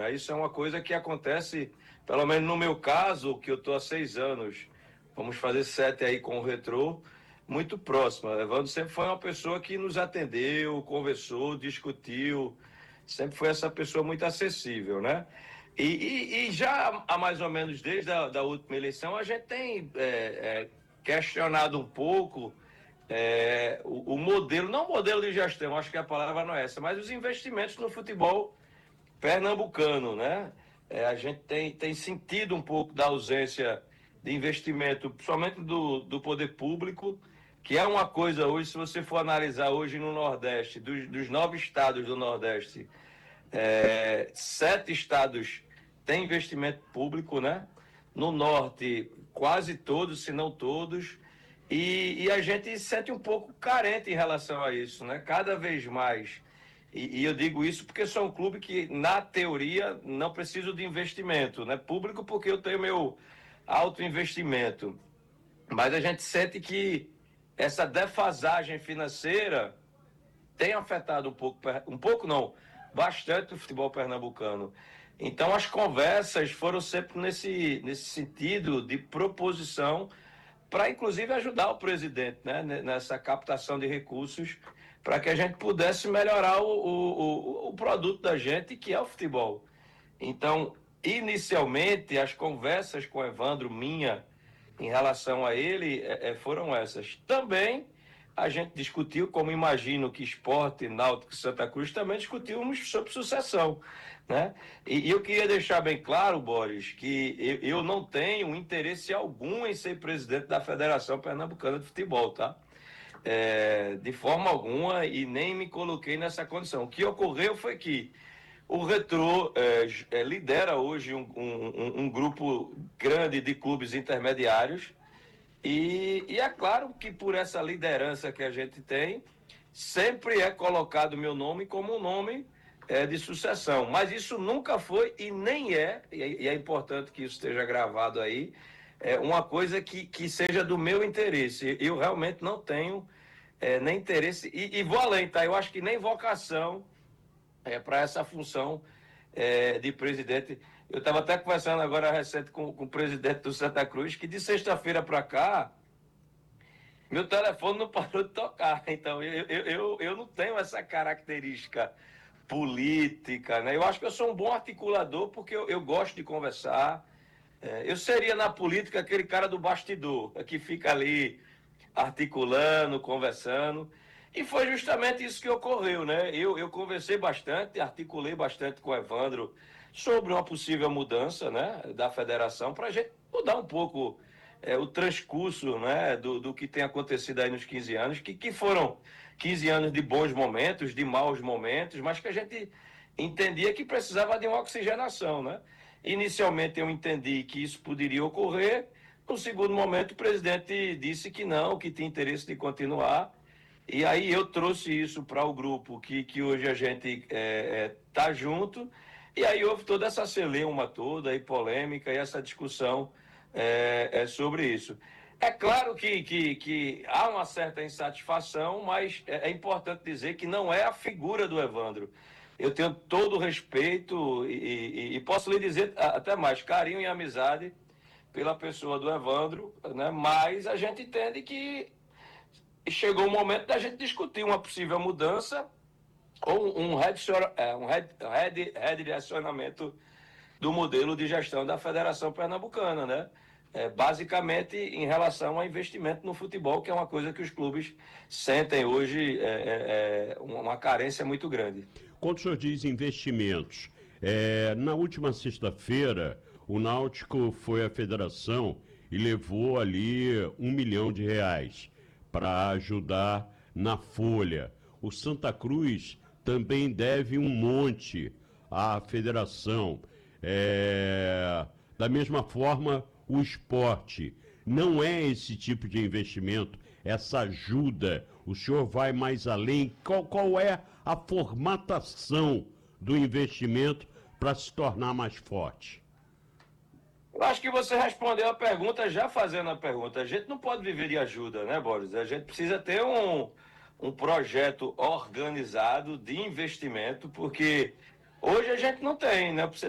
né? Isso é uma coisa que acontece, pelo menos no meu caso, que eu estou há 6 anos, vamos fazer 7 aí com o Retrô, muito próximo. O Evandro sempre foi uma pessoa que nos atendeu, conversou, discutiu, sempre foi essa pessoa muito acessível, né? E já há mais ou menos desde a última eleição, a gente tem questionado um pouco o modelo, não o modelo de gestão, acho que a palavra não é essa, mas os investimentos no futebol pernambucano, né? A gente tem sentido um pouco da ausência de investimento, principalmente do poder público, que é uma coisa hoje, se você for analisar hoje no Nordeste, dos 9 estados do Nordeste, 7 estados têm investimento público, né? No Norte, quase todos, se não todos, e a gente se sente um pouco carente em relação a isso, né? Cada vez mais. E eu digo isso porque sou um clube que, na teoria, não preciso de investimento, né? Público, porque eu tenho meu alto investimento. Mas a gente sente que essa defasagem financeira tem afetado um pouco não, bastante o futebol pernambucano. Então as conversas foram sempre nesse sentido de proposição para inclusive ajudar o presidente, né, nessa captação de recursos para que a gente pudesse melhorar o produto da gente, que é o futebol. Então, inicialmente, as conversas com o Evandro, minha, em relação a ele, foram essas. Também a gente discutiu, como imagino que Sport, Náutico e Santa Cruz também discutimos sobre sucessão, né? E eu queria deixar bem claro, Boris, que eu não tenho interesse algum em ser presidente da Federação Pernambucana de Futebol, tá? De forma alguma, e nem me coloquei nessa condição. O que ocorreu foi que o Retrô lidera hoje um grupo grande de clubes intermediários e é claro que por essa liderança que a gente tem, sempre é colocado meu nome como um nome de sucessão. Mas isso nunca foi e nem e é importante que isso esteja gravado aí, uma coisa que seja do meu interesse. Eu realmente não tenho nem interesse, e vou além, tá? Eu acho que nem vocação para essa função de presidente. Eu estava até conversando agora recente com o presidente do Santa Cruz, que de sexta-feira para cá, meu telefone não parou de tocar. Então, eu não tenho essa característica política, né? Eu acho que eu sou um bom articulador porque eu gosto de conversar. Eu seria na política aquele cara do bastidor, que fica ali articulando, conversando. E foi justamente isso que ocorreu, né? Eu conversei bastante, articulei bastante com o Evandro sobre uma possível mudança, né, da federação, para a gente mudar um pouco o transcurso, né, do que tem acontecido aí nos 15 anos, que foram 15 anos de bons momentos, de maus momentos, mas que a gente entendia que precisava de uma oxigenação, né? Inicialmente eu entendi que isso poderia ocorrer. No segundo momento, o presidente disse que não, que tinha interesse de continuar. E aí eu trouxe isso para o grupo que hoje a gente está junto. E aí houve toda essa celeuma toda e polêmica e essa discussão sobre isso. É claro que há uma certa insatisfação, mas é importante dizer que não é a figura do Evandro. Eu tenho todo o respeito e posso lhe dizer até mais, carinho e amizade pela pessoa do Evandro, né? Mas a gente entende que chegou o momento da gente discutir uma possível mudança ou redirecionamento do modelo de gestão da Federação Pernambucana, né? Basicamente em relação ao investimento no futebol, que é uma coisa que os clubes sentem hoje uma carência muito grande. Quando o senhor diz investimentos, na última sexta-feira, o Náutico foi à federação e levou ali R$ 1 milhão para ajudar na folha. O Santa Cruz também deve um monte à federação. Da mesma forma, o esporte. Não é esse tipo de investimento, essa ajuda. O senhor vai mais além. Qual é a formatação do investimento para se tornar mais forte? Eu acho que você respondeu a pergunta já fazendo a pergunta. A gente não pode viver de ajuda, né, Boris? A gente precisa ter um projeto organizado de investimento, porque hoje a gente não tem, né? Pra você